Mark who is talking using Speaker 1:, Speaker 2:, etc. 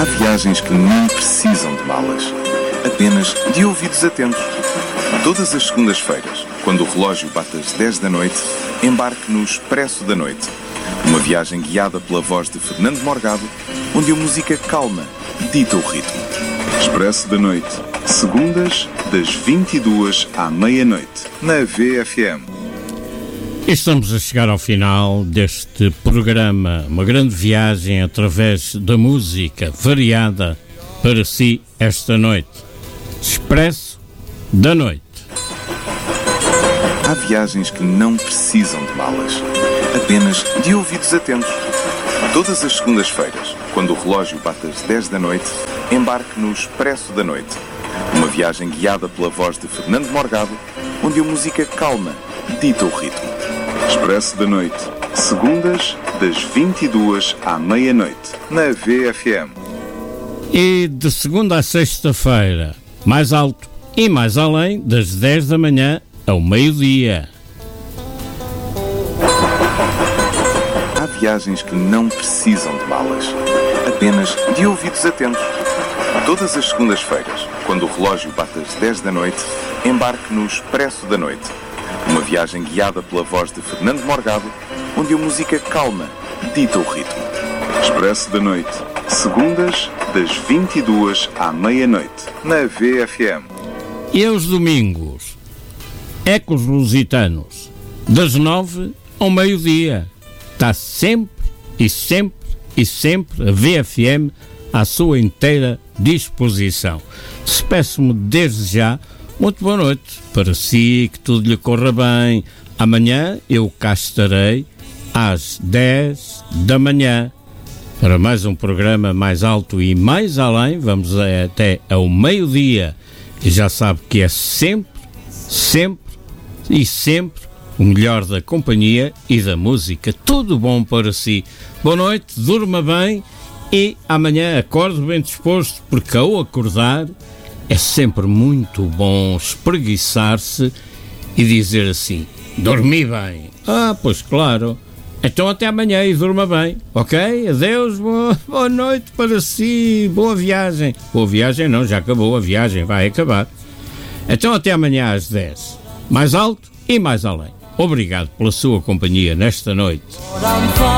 Speaker 1: Há viagens que não precisam de malas, apenas de ouvidos atentos. Todas as segundas-feiras, quando o relógio bate às 10 da noite, embarque no Expresso da Noite. Uma viagem guiada pela voz de Fernando Morgado, onde a música calma dita o ritmo. Expresso da Noite, segundas, das 22 à meia-noite, na VFM.
Speaker 2: Estamos a chegar ao final deste programa, uma grande viagem através da música variada para si esta noite. Expresso da Noite.
Speaker 1: Há viagens que não precisam de malas, apenas de ouvidos atentos. Todas as segundas-feiras, quando o relógio bate às 10 da noite, embarque no Expresso da Noite. Uma viagem guiada pela voz de Fernando Morgado, onde a música calma dita o ritmo. Expresso da Noite, segundas, das 22 à meia-noite, na VFM.
Speaker 2: E de segunda a sexta-feira, mais alto e mais além, das 10 da manhã ao meio-dia.
Speaker 1: Há viagens que não precisam de malas, apenas de ouvidos atentos. Todas as segundas-feiras, quando o relógio bate às 10 da noite, embarque no Expresso da Noite. Uma viagem guiada pela voz de Fernando Morgado, onde a música calma dita o ritmo. Expresso da Noite, segundas, das 22 à meia-noite, na VFM.
Speaker 2: E aos domingos, Ecos Lusitanos, das 9 ao meio-dia. Está sempre e sempre e sempre a VFM à sua inteira disposição. Despeço-me desde já. Muito boa noite para si, que tudo lhe corra bem. Amanhã eu cá estarei às 10 da manhã para mais um programa mais alto e mais além. Vamos até ao meio-dia e já sabe que é sempre, sempre e sempre o melhor da companhia e da música. Tudo bom para si. Boa noite, durma bem e amanhã acorde bem disposto, porque ao acordar é sempre muito bom espreguiçar-se e dizer assim: dormi bem. Ah, pois claro. Então até amanhã e durma bem, ok? Adeus, boa noite para si, boa viagem. Boa viagem não, já acabou a viagem, vai acabar. Então até amanhã às 10. Mais alto e mais além. Obrigado pela sua companhia nesta noite.